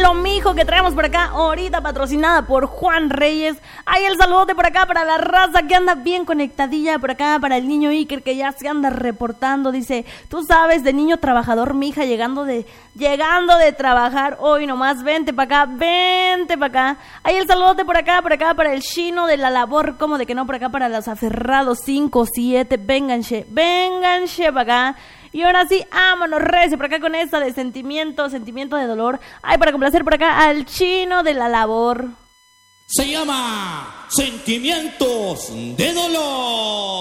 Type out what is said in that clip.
Lo Mijo que traemos por acá ahorita, patrocinada por Juan Reyes. Ahí el saludote por acá para la raza que anda bien conectadilla por acá, para el niño Iker que ya se anda reportando. Dice, tú sabes, de niño trabajador, mija, llegando de trabajar hoy nomás. Vente para acá. Ahí el saludote por acá para el chino de la labor, como de que no, por acá para los aferrados 5-7. Vénganse para acá. Y ahora sí, vámonos, rece por acá con esta de sentimiento de dolor. Ay, para complacer por acá al chino de la labor. Se llama Sentimientos de Dolor.